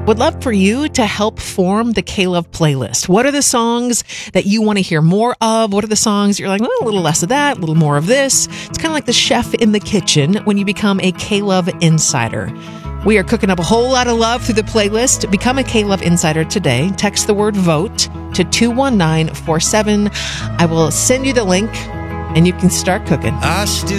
Would love for you to help form the K-Love playlist. What are the songs that you want to hear more of? What are the songs you're like, a little less of that, a little more of this? It's kind of like the chef in the kitchen when you become a K-Love Insider. We are cooking up a whole lot of love through the playlist. Become a K-Love Insider today. Text the word VOTE to 21947. I will send you the link and you can start cooking. I still